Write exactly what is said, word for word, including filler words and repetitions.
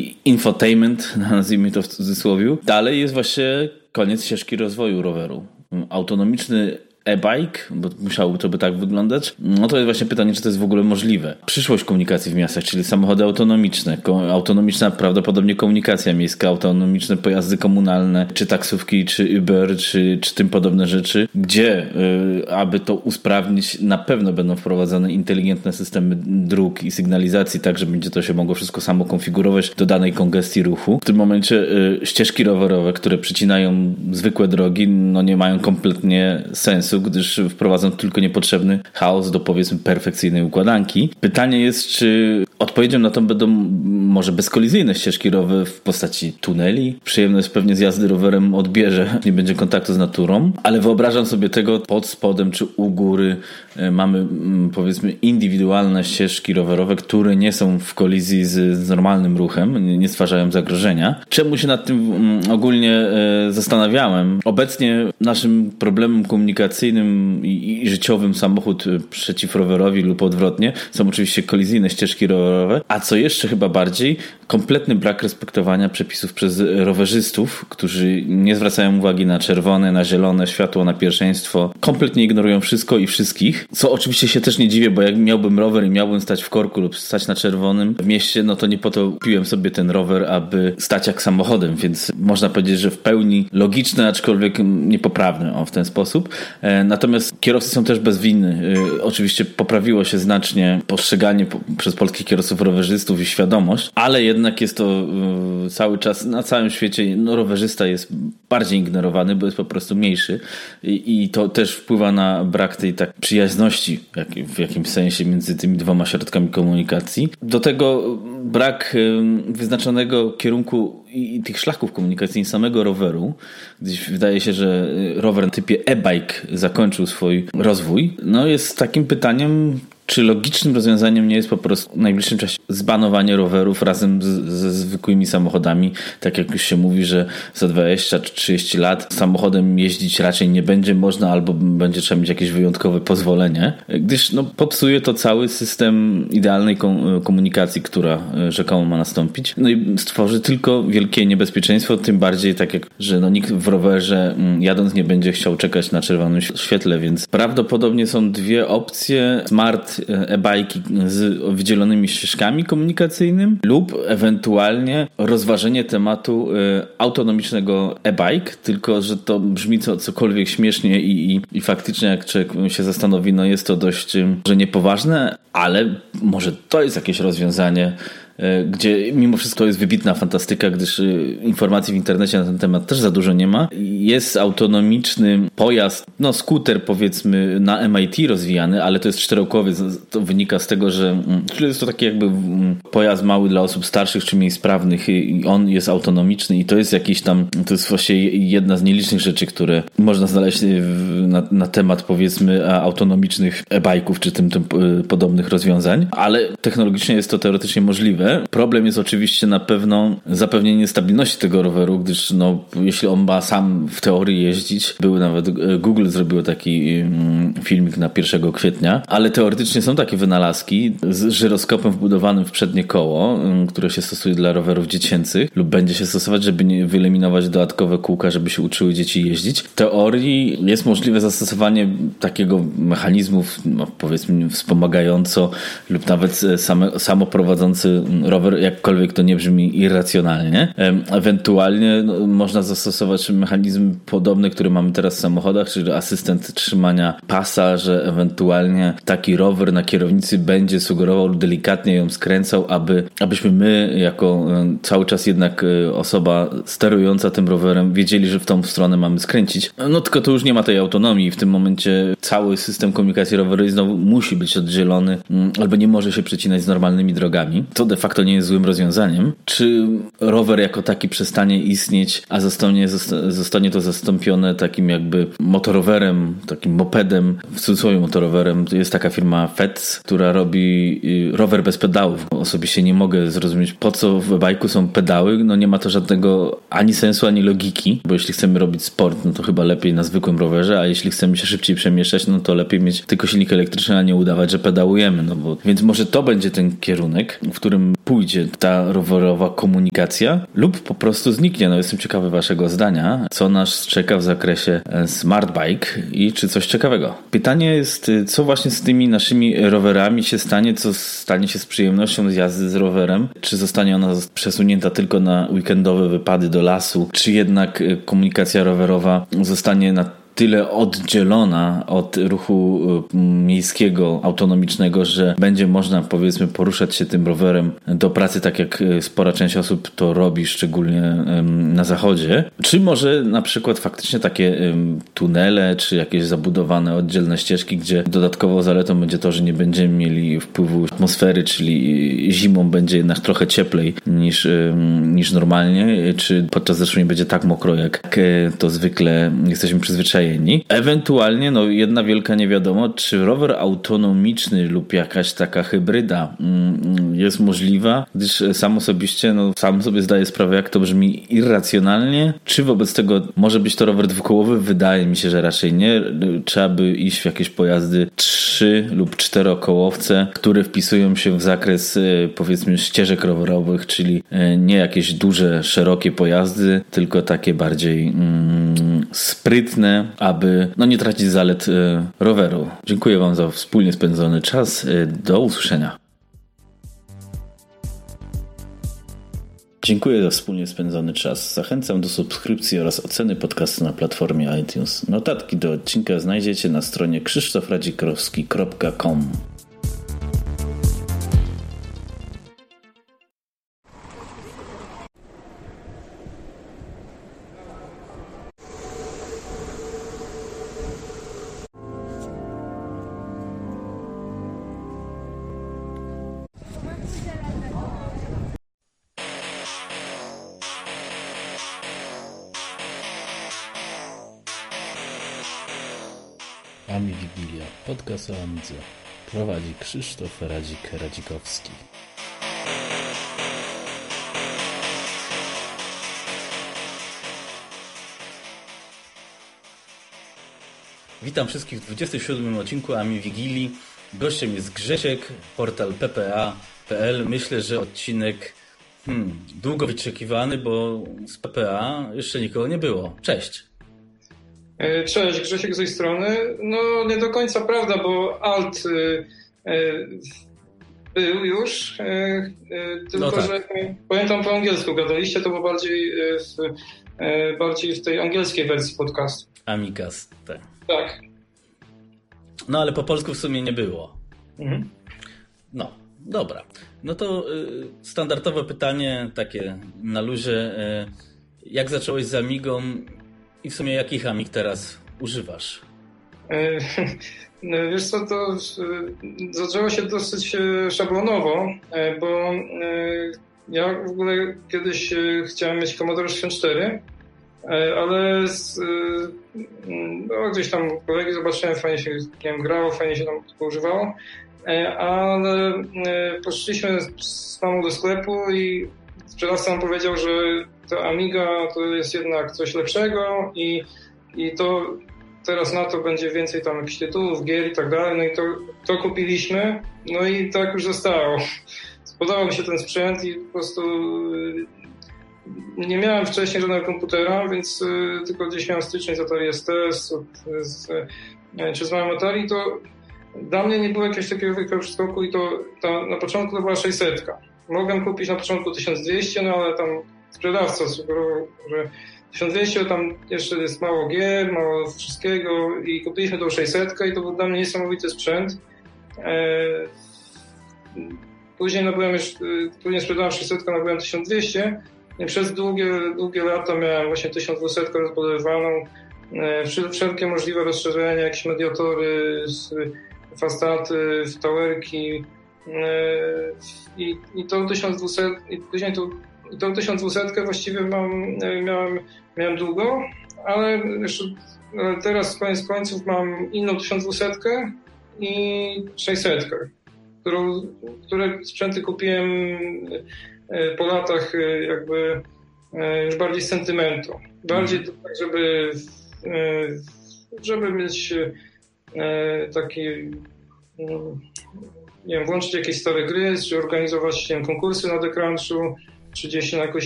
taki infotainment, nazwijmy to w cudzysłowie. Dalej jest właśnie koniec ścieżki rozwoju roweru. Autonomiczny e-bike, bo musiałoby to by tak wyglądać, no to jest właśnie pytanie, czy to jest w ogóle możliwe. Przyszłość komunikacji w miastach, czyli samochody autonomiczne, autonomiczna prawdopodobnie komunikacja miejska, autonomiczne pojazdy komunalne, czy taksówki, czy Uber, czy, czy tym podobne rzeczy, gdzie y, aby to usprawnić, na pewno będą wprowadzane inteligentne systemy dróg i sygnalizacji, tak, że będzie to się mogło wszystko samo konfigurować do danej kongestii ruchu. W tym momencie y, ścieżki rowerowe, które przycinają zwykłe drogi, no nie mają kompletnie sensu, gdyż wprowadzą tylko niepotrzebny chaos do, powiedzmy, perfekcyjnej układanki. Pytanie jest, czy odpowiedzią na to będą może bezkolizyjne ścieżki rowerowe w postaci tuneli. Przyjemność pewnie z jazdy rowerem odbierze, nie będzie kontaktu z naturą, ale wyobrażam sobie tego pod spodem czy u góry mamy, powiedzmy, indywidualne ścieżki rowerowe, które nie są w kolizji z, z normalnym ruchem, nie stwarzają zagrożenia. Czemu się nad tym ogólnie zastanawiałem? Obecnie naszym problemem komunikacyjnym i, i życiowym samochód przeciwrowerowi lub odwrotnie są oczywiście kolizyjne ścieżki rowerowe, a co jeszcze chyba bardziej, kompletny brak respektowania przepisów przez rowerzystów, którzy nie zwracają uwagi na czerwone, na zielone światło, na pierwszeństwo, kompletnie ignorują wszystko i wszystkich, co oczywiście się też nie dziwię, bo jak miałbym rower i miałbym stać w korku lub stać na czerwonym w mieście, no to nie po to kupiłem sobie ten rower, aby stać jak samochodem, więc można powiedzieć, że w pełni logiczne, aczkolwiek niepoprawne o, w ten sposób. Natomiast kierowcy są też bez winy. Oczywiście poprawiło się znacznie postrzeganie przez polskich kierowców rowerzystów i świadomość, ale jednak jest to cały czas, na całym świecie no, rowerzysta jest bardziej ignorowany, bo jest po prostu mniejszy i, i to też wpływa na brak tej tak przyjazności jak, w jakimś sensie między tymi dwoma środkami komunikacji. Do tego brak wyznaczonego kierunku i tych szlaków komunikacyjnych samego roweru, gdyż wydaje się, że rower w typie e-bike zakończył swój rozwój, no jest takim pytaniem, czy logicznym rozwiązaniem nie jest po prostu w najbliższym czasie zbanowanie rowerów razem z, ze zwykłymi samochodami, tak jak już się mówi, że za dwadzieścia czy trzydzieści lat samochodem jeździć raczej nie będzie można, albo będzie trzeba mieć jakieś wyjątkowe pozwolenie, gdyż no, popsuje to cały system idealnej komunikacji, która rzekomo ma nastąpić. No i stworzy tylko wielkie niebezpieczeństwo, tym bardziej tak jak, że no, nikt w rowerze jadąc nie będzie chciał czekać na czerwonym świetle, więc prawdopodobnie są dwie opcje: smart e-bajki z wydzielonymi ścieżkami komunikacyjnymi lub ewentualnie rozważenie tematu autonomicznego e-bike, tylko że to brzmi co, cokolwiek śmiesznie i, i, i faktycznie jak człowiek się zastanowi, no jest to dość że niepoważne, ale może to jest jakieś rozwiązanie, gdzie mimo wszystko jest wybitna fantastyka, gdyż informacji w internecie na ten temat też za dużo nie ma. Jest autonomiczny pojazd, no skuter powiedzmy na M I T rozwijany, ale to jest czterokołowy. To wynika z tego, że jest to taki jakby pojazd mały dla osób starszych czy mniej sprawnych i on jest autonomiczny i to jest jakiś tam, to jest właśnie jedna z nielicznych rzeczy, które można znaleźć na, na temat powiedzmy autonomicznych e-bajków czy tym, tym podobnych rozwiązań, ale technologicznie jest to teoretycznie możliwe. Problem jest oczywiście na pewno zapewnienie stabilności tego roweru, gdyż no, jeśli on ma sam w teorii jeździć, były nawet, Google zrobiło taki filmik na pierwszego kwietnia, ale teoretycznie są takie wynalazki z żyroskopem wbudowanym w przednie koło, które się stosuje dla rowerów dziecięcych lub będzie się stosować, żeby nie wyeliminować dodatkowe kółka, żeby się uczyły dzieci jeździć. W teorii jest możliwe zastosowanie takiego mechanizmu, no, powiedzmy wspomagająco lub nawet same, samoprowadzący rower, jakkolwiek to nie brzmi irracjonalnie. Ewentualnie no, można zastosować mechanizm podobny, który mamy teraz w samochodach, czyli asystent trzymania pasa, że ewentualnie taki rower na kierownicy będzie sugerował lub delikatnie ją skręcał, aby, abyśmy my jako cały czas jednak osoba sterująca tym rowerem wiedzieli, że w tą stronę mamy skręcić. No tylko to już nie ma tej autonomii. W tym momencie cały system komunikacji rowerowej znowu musi być oddzielony albo nie może się przecinać z normalnymi drogami. To de facto nie jest złym rozwiązaniem. Czy rower jako taki przestanie istnieć, a zostanie, zostanie to zastąpione takim jakby motorowerem, takim mopedem, w cudzysłowie motorowerem. To jest taka firma F E T S, która robi rower bez pedałów. Osobiście nie mogę zrozumieć, po co w e-bajku są pedały. No nie ma to żadnego ani sensu, ani logiki, bo jeśli chcemy robić sport, no to chyba lepiej na zwykłym rowerze, a jeśli chcemy się szybciej przemieszczać, no to lepiej mieć tylko silnik elektryczny, a nie udawać, że pedałujemy. No bo, więc może to będzie ten kierunek, w którym kierunkiem pójdzie ta rowerowa komunikacja lub po prostu zniknie. No jestem ciekawy waszego zdania, co nas czeka w zakresie smart bike i czy coś ciekawego. Pytanie jest, co właśnie z tymi naszymi rowerami się stanie, co stanie się z przyjemnością z jazdy z rowerem, czy zostanie ona przesunięta tylko na weekendowe wypady do lasu, czy jednak komunikacja rowerowa zostanie na tyle oddzielona od ruchu miejskiego, autonomicznego, że będzie można, powiedzmy, poruszać się tym rowerem do pracy, tak jak spora część osób to robi, szczególnie na zachodzie. Czy może na przykład faktycznie takie tunele, czy jakieś zabudowane oddzielne ścieżki, gdzie dodatkowo zaletą będzie to, że nie będziemy mieli wpływu atmosfery, czyli zimą będzie jednak trochę cieplej niż, niż normalnie, czy podczas deszczu nie będzie tak mokro, jak to zwykle jesteśmy przyzwyczajeni. Ewentualnie no, jedna wielka niewiadoma, czy rower autonomiczny lub jakaś taka hybryda jest możliwa, gdyż sam osobiście, no, sam sobie zdaję sprawę, jak to brzmi irracjonalnie. Czy wobec tego może być to rower dwukołowy? Wydaje mi się, że raczej nie. Trzeba by iść w jakieś pojazdy trzy lub czterokołowce, które wpisują się w zakres, powiedzmy, ścieżek rowerowych, czyli nie jakieś duże, szerokie pojazdy, tylko takie bardziej mm, sprytne, aby no, nie tracić zalet y, roweru. Dziękuję wam za wspólnie spędzony czas. Y, do usłyszenia. Dziękuję za wspólnie spędzony czas. Zachęcam do subskrypcji oraz oceny podcastu na platformie iTunes. Notatki do odcinka znajdziecie na stronie krzysztof radzikrowski kropka com. Ami Wigilia, podcast o Amidze. Prowadzi Krzysztof Radzik-Radzikowski. Witam wszystkich w dwudziestym siódmym odcinku Ami Wigilii. Gościem jest Grzesiek, portal p p a kropka p l. Myślę, że odcinek hmm, długo wyczekiwany, bo z P P A jeszcze nikogo nie było. Cześć. Cześć, Grzesiek z tej strony. No nie do końca prawda, bo Alt y, y, był już, y, y, tylko no tak. Że pamiętam po angielsku gadaliście, to było bardziej w, y, bardziej w tej angielskiej wersji podcastu. Amikas, tak. Tak. No ale po polsku w sumie nie było. Mhm. No, dobra. No to y, standardowe pytanie takie na luzie. Y, jak zacząłeś z Amigą? I w sumie jakich Amig teraz używasz? No, wiesz co, to zaczęło się dosyć szablonowo, bo ja w ogóle kiedyś chciałem mieć Commodore sześćdziesiąt cztery, ale z, no, gdzieś tam kolegi zobaczyłem, fajnie się nie wiem, grało, fajnie się tam to używało, ale poszliśmy z mamą do sklepu i sprzedawca nam powiedział, że ta Amiga to jest jednak coś lepszego i, i to teraz na to będzie więcej tam jakichś tytułów, gier i tak dalej, no i to, to kupiliśmy, no i tak już zostało. Spodobał mi się ten sprzęt i po prostu nie miałem wcześniej żadnego komputera, więc tylko gdzieś miałem styczność z Atari S T, z, z, czy z małym Atari, to dla mnie nie było jakiegoś takiego wielkiego przeskoku i to ta, na początku to była sześćset. Mogłem kupić na początku tysiąc dwieście, no ale tam sprzedawca sugerował, że tysiąc dwieście tam jeszcze jest mało gier, mało wszystkiego i kupiliśmy tą sześćset i to był dla mnie niesamowity sprzęt. Później nabyłem już, później sprzedałem sześćset, nabyłem tysiąc dwieście i przez długie, długie lata miałem właśnie tysiąc dwieście rozbudowywaną, wszelkie możliwe rozszerzenia, jakieś mediatory, fastaty, towerki i, i tą tysiąc dwieście i później tą I tą tysiąc dwieście właściwie mam, miałem, miałem długo, ale jeszcze teraz koniec końców mam inną tysiąc dwieście i sześćset, którą, które sprzęty kupiłem po latach jakby już bardziej z sentymentu. Bardziej mm. tak, żeby, żeby mieć taki nie wiem, włączyć jakieś stare gry, czy organizować, nie wiem, konkursy na TheCrunchu, czy gdzieś na jakoś